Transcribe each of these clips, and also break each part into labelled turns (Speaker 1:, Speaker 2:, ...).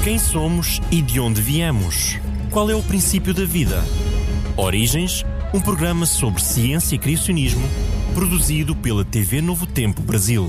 Speaker 1: Quem somos e de onde viemos? Qual é o princípio da vida? Origens, um programa sobre ciência e criacionismo, produzido pela TV Novo Tempo Brasil.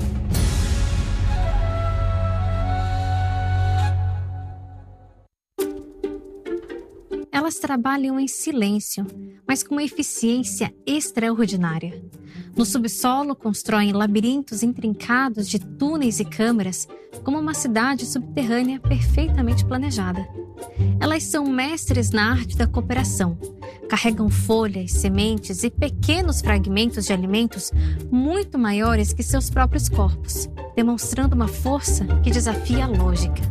Speaker 2: Elas trabalham em silêncio, mas com uma eficiência extraordinária. No subsolo, constroem labirintos intrincados de túneis e câmaras, como uma cidade subterrânea perfeitamente planejada. Elas são mestres na arte da cooperação. Carregam folhas, sementes e pequenos fragmentos de alimentos muito maiores que seus próprios corpos, demonstrando uma força que desafia a lógica.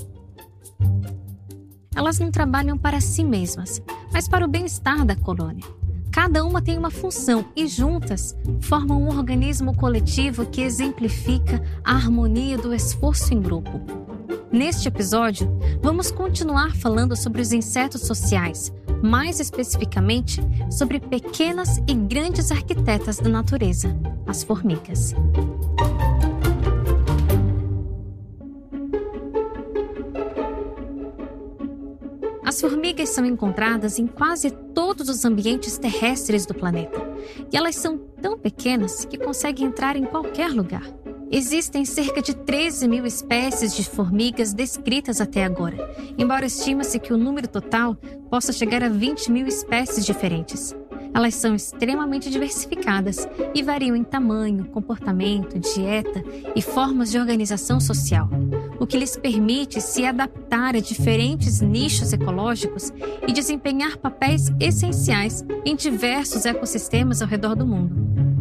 Speaker 2: Elas não trabalham para si mesmas, mas para o bem-estar da colônia. Cada uma tem uma função e, juntas, formam um organismo coletivo que exemplifica a harmonia do esforço em grupo. Neste episódio, vamos continuar falando sobre os insetos sociais, mais especificamente sobre pequenas e grandes arquitetas da natureza, as formigas. As formigas são encontradas em quase todos os ambientes terrestres do planeta. E elas são tão pequenas que conseguem entrar em qualquer lugar. Existem cerca de 13 mil espécies de formigas descritas até agora, embora estima-se que o número total possa chegar a 20 mil espécies diferentes. Elas são extremamente diversificadas e variam em tamanho, comportamento, dieta e formas de organização social, o que lhes permite se adaptar a diferentes nichos ecológicos e desempenhar papéis essenciais em diversos ecossistemas ao redor do mundo.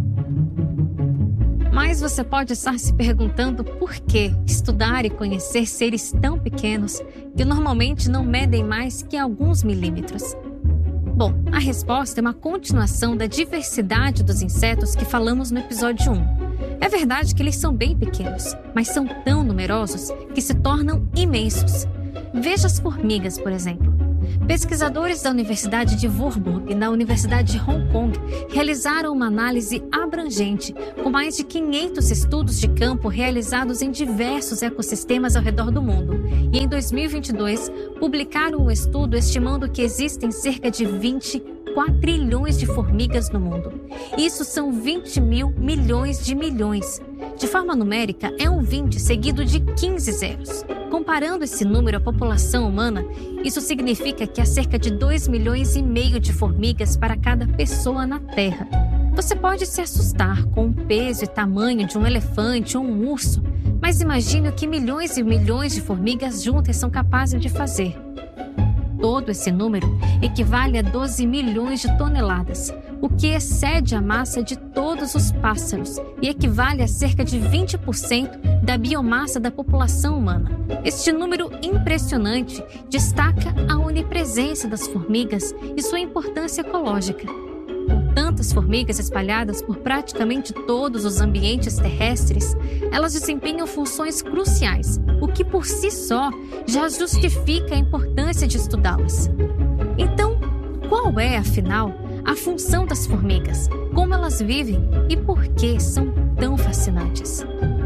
Speaker 2: Mas você pode estar se perguntando por que estudar e conhecer seres tão pequenos que normalmente não medem mais que alguns milímetros. Bom, a resposta é uma continuação da diversidade dos insetos que falamos no episódio 1. É verdade que eles são bem pequenos, mas são tão numerosos que se tornam imensos. Veja as formigas, por exemplo. Pesquisadores da Universidade de Warburg e da Universidade de Hong Kong realizaram uma análise abrangente, com mais de 500 estudos de campo realizados em diversos ecossistemas ao redor do mundo. E em 2022, publicaram um estudo estimando que existem cerca de 20 quatrilhões de formigas no mundo. Isso são 20 mil milhões de milhões. De forma numérica, é um 20 seguido de 15 zeros. Comparando esse número à população humana, isso significa que há cerca de 2,5 milhões de formigas para cada pessoa na Terra. Você pode se assustar com o peso e tamanho de um elefante ou um urso, mas imagine o que milhões e milhões de formigas juntas são capazes de fazer. Todo esse número equivale a 12 milhões de toneladas, o que excede a massa de todos os pássaros e equivale a cerca de 20% da biomassa da população humana. Este número impressionante destaca a onipresença das formigas e sua importância ecológica. Com tantas formigas espalhadas por praticamente todos os ambientes terrestres, elas desempenham funções cruciais, o que por si só já justifica a importância de estudá-las. Então, qual é, afinal, a função das formigas? Como elas vivem e por que são tão fascinantes?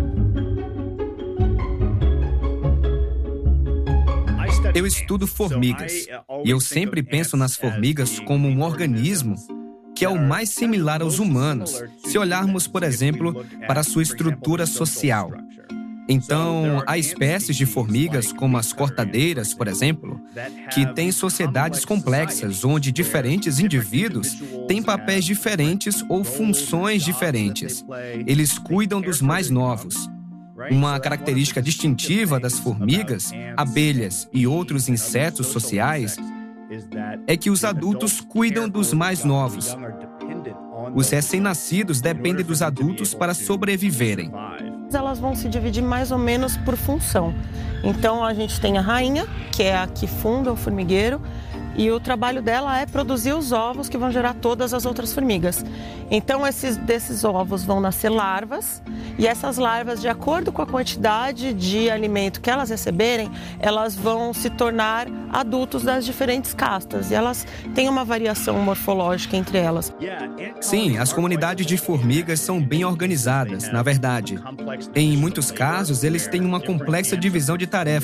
Speaker 3: Eu estudo formigas e eu sempre penso nas formigas como um organismo que é o mais similar aos humanos, se olharmos, por exemplo, para sua estrutura social. Então, há espécies de formigas, como as cortadeiras, por exemplo, que têm sociedades complexas, onde diferentes indivíduos têm papéis diferentes ou funções diferentes. Eles cuidam dos mais novos. Uma característica distintiva das formigas, abelhas e outros insetos sociais é que os adultos cuidam dos mais novos. Os recém-nascidos dependem dos adultos para sobreviverem.
Speaker 4: Elas vão se dividir mais ou menos por função. Então a gente tem a rainha, que é a que funda o formigueiro, e o trabalho dela é produzir os ovos que vão gerar todas as outras formigas. Então desses ovos vão nascer larvas, e essas larvas, de acordo com a quantidade de alimento que elas receberem, elas vão se tornar adultos das diferentes castas, e elas têm uma variação morfológica entre elas.
Speaker 3: Sim, as comunidades de formigas são bem organizadas, na verdade. Em muitos casos, eles têm uma complexa divisão de tarefas.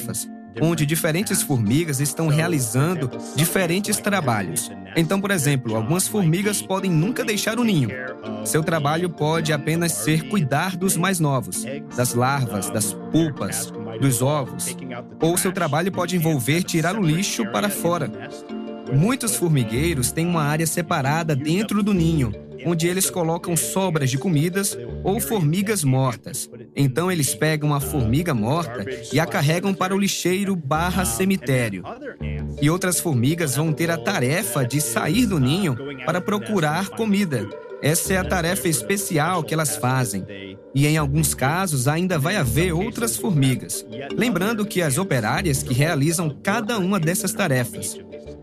Speaker 3: onde diferentes formigas estão realizando diferentes trabalhos. Então, por exemplo, algumas formigas podem nunca deixar o ninho. Seu trabalho pode apenas ser cuidar dos mais novos, das larvas, das pupas, dos ovos. Ou seu trabalho pode envolver tirar o lixo para fora. Muitos formigueiros têm uma área separada dentro do ninho, onde eles colocam sobras de comidas ou formigas mortas. Então eles pegam a formiga morta e a carregam para o lixeiro/cemitério. E outras formigas vão ter a tarefa de sair do ninho para procurar comida. Essa é a tarefa especial que elas fazem. E em alguns casos ainda vai haver outras formigas. Lembrando que as operárias que realizam cada uma dessas tarefas.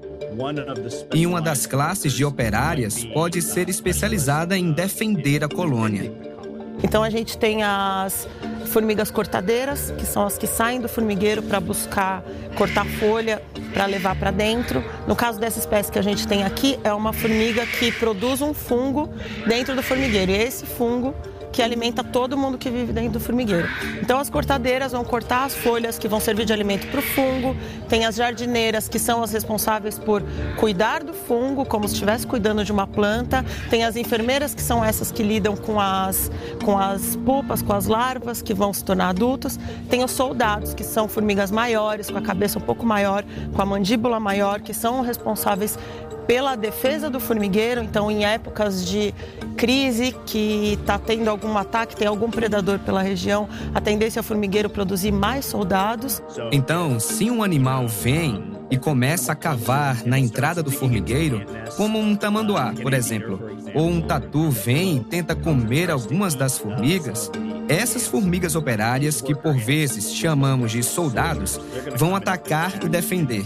Speaker 3: E uma das classes de operárias pode ser especializada em defender a colônia.
Speaker 4: Então a gente tem as formigas cortadeiras, que são as que saem do formigueiro para buscar cortar folha para levar para dentro. No caso dessa espécie que a gente tem aqui, é uma formiga que produz um fungo dentro do formigueiro. E é esse fungo que alimenta todo mundo que vive dentro do formigueiro. Então as cortadeiras vão cortar as folhas que vão servir de alimento para o fungo. Tem as jardineiras, que são as responsáveis por cuidar do fungo, como se estivesse cuidando de uma planta. Tem as enfermeiras, que são essas que lidam com as pupas, com as larvas, que vão se tornar adultos. Tem os soldados, que são formigas maiores, com a cabeça um pouco maior, com a mandíbula maior, que são responsáveis pela defesa do formigueiro. Então, em épocas de crise, que está tendo algum ataque, tem algum predador pela região, a tendência é o formigueiro produzir mais soldados.
Speaker 3: Então, se um animal vem e começa a cavar na entrada do formigueiro, como um tamanduá, por exemplo, ou um tatu vem e tenta comer algumas das formigas, essas formigas operárias, que por vezes chamamos de soldados, vão atacar e defender.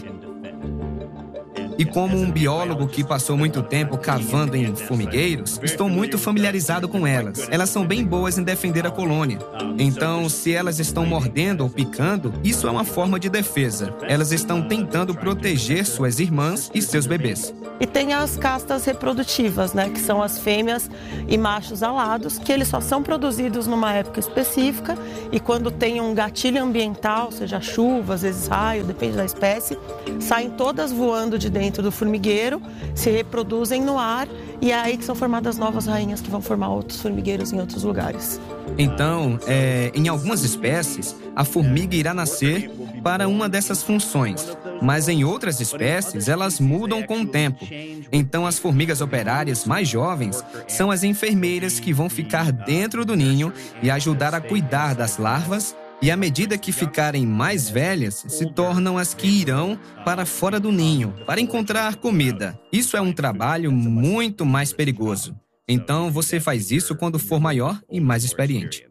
Speaker 3: E como um biólogo que passou muito tempo cavando em formigueiros, estou muito familiarizado com elas. Elas são bem boas em defender a colônia. Então, se elas estão mordendo ou picando, isso é uma forma de defesa. Elas estão tentando proteger suas irmãs e seus bebês.
Speaker 4: E tem as castas reprodutivas, né, que são as fêmeas e machos alados, que eles só são produzidos numa época específica, e quando tem um gatilho ambiental, seja chuva, às vezes raio, depende da espécie, saem todas voando de dentro do formigueiro, se reproduzem no ar, e é aí que são formadas novas rainhas que vão formar outros formigueiros em outros lugares.
Speaker 3: Então, em algumas espécies, a formiga irá nascer para uma dessas funções, mas em outras espécies elas mudam com o tempo. Então as formigas operárias mais jovens são as enfermeiras que vão ficar dentro do ninho e ajudar a cuidar das larvas, e à medida que ficarem mais velhas, se tornam as que irão para fora do ninho para encontrar comida. Isso é um trabalho muito mais perigoso. Então você faz isso quando for maior e mais experiente.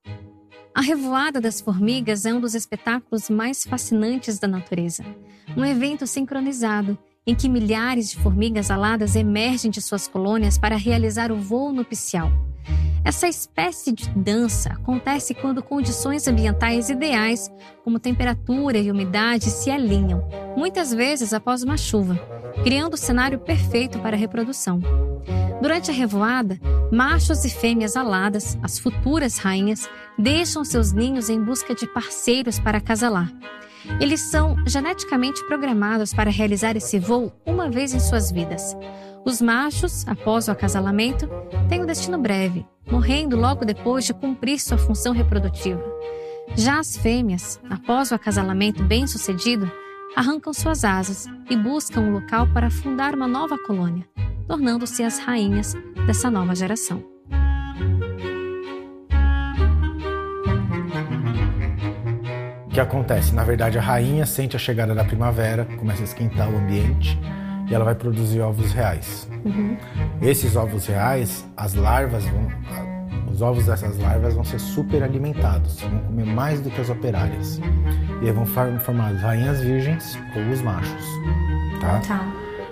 Speaker 2: A revoada das formigas é um dos espetáculos mais fascinantes da natureza. Um evento sincronizado, em que milhares de formigas aladas emergem de suas colônias para realizar o voo nupcial. Essa espécie de dança acontece quando condições ambientais ideais, como temperatura e umidade, se alinham, muitas vezes após uma chuva, criando o cenário perfeito para a reprodução. Durante a revoada, machos e fêmeas aladas, as futuras rainhas, deixam seus ninhos em busca de parceiros para acasalar. Eles são geneticamente programados para realizar esse voo uma vez em suas vidas. Os machos, após o acasalamento, têm um destino breve, morrendo logo depois de cumprir sua função reprodutiva. Já as fêmeas, após o acasalamento bem-sucedido, arrancam suas asas e buscam um local para fundar uma nova colônia, tornando-se as rainhas dessa nova geração.
Speaker 5: O que acontece? Na verdade, a rainha sente a chegada da primavera, começa a esquentar o ambiente e ela vai produzir ovos reais. Esses ovos reais, os ovos dessas larvas vão ser super alimentados, vão comer mais do que as operárias. E aí vão formar as rainhas virgens ou os machos. Tá?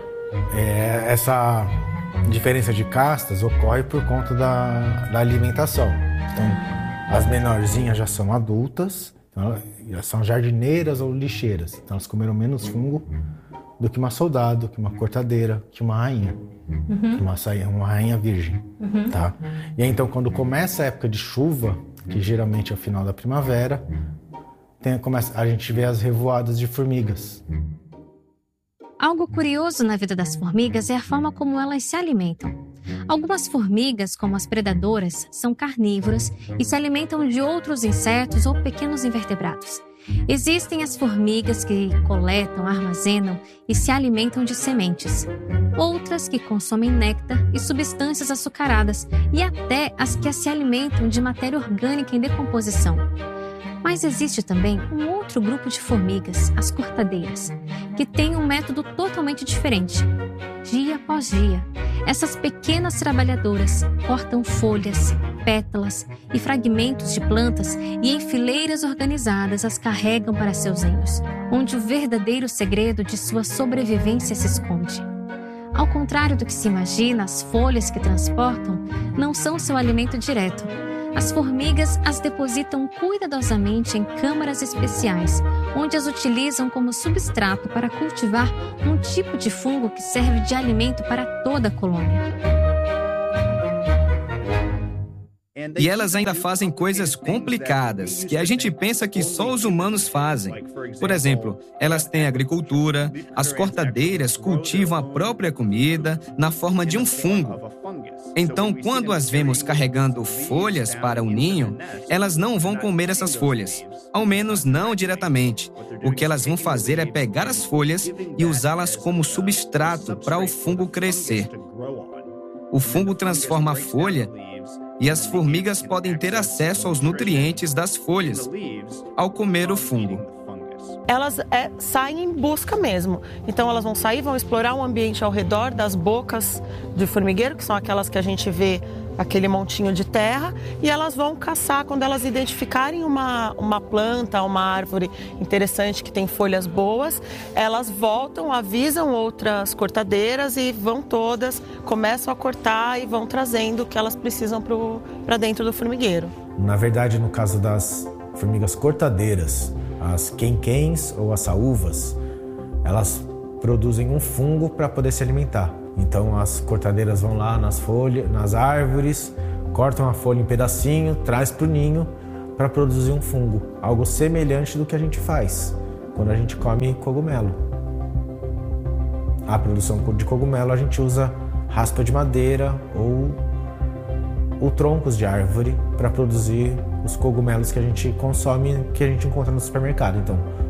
Speaker 5: Essa diferença de castas ocorre por conta da alimentação. Então, as menorzinhas já são adultas, então, já são jardineiras ou lixeiras. Então, elas comeram menos fungo do que uma soldado, que uma cortadeira, que uma rainha. Que uma rainha virgem. Tá? E aí, então, quando começa a época de chuva, que geralmente é o final da primavera, a gente vê as revoadas de formigas.
Speaker 2: Algo curioso na vida das formigas é a forma como elas se alimentam. Algumas formigas, como as predadoras, são carnívoras e se alimentam de outros insetos ou pequenos invertebrados. Existem as formigas que coletam, armazenam e se alimentam de sementes. Outras que consomem néctar e substâncias açucaradas e até as que se alimentam de matéria orgânica em decomposição. Mas existe também um outro grupo de formigas, as cortadeiras, que tem um método totalmente diferente. Dia após dia, essas pequenas trabalhadoras cortam folhas, pétalas e fragmentos de plantas e em fileiras organizadas as carregam para seus ninhos, onde o verdadeiro segredo de sua sobrevivência se esconde. Ao contrário do que se imagina, as folhas que transportam não são seu alimento direto. As formigas as depositam cuidadosamente em câmaras especiais, onde as utilizam como substrato para cultivar um tipo de fungo que serve de alimento para toda a colônia.
Speaker 3: E elas ainda fazem coisas complicadas, que a gente pensa que só os humanos fazem. Por exemplo, elas têm agricultura, as cortadeiras cultivam a própria comida na forma de um fungo. Então, quando as vemos carregando folhas para o ninho, elas não vão comer essas folhas, ao menos não diretamente. O que elas vão fazer é pegar as folhas e usá-las como substrato para o fungo crescer. O fungo transforma a folha e as formigas podem ter acesso aos nutrientes das folhas ao comer o fungo.
Speaker 4: Elas saem em busca mesmo. Então elas vão sair, vão explorar o ambiente ao redor das bocas de formigueiro, que são aquelas que a gente vê aquele montinho de terra, e elas vão caçar quando elas identificarem uma planta, uma árvore interessante que tem folhas boas. Elas voltam, avisam outras cortadeiras e vão todas, começam a cortar e vão trazendo o que elas precisam para dentro do formigueiro.
Speaker 5: Na verdade, no caso das formigas cortadeiras, as quenquens ou as saúvas, elas produzem um fungo para poder se alimentar. Então as cortadeiras vão lá nas folhas, nas árvores, cortam a folha em pedacinho, traz para o ninho para produzir um fungo. Algo semelhante do que a gente faz quando a gente come cogumelo. A produção de cogumelo a gente usa raspa de madeira ou troncos de árvore para produzir os cogumelos que a gente consome, que a gente encontra no supermercado. Então,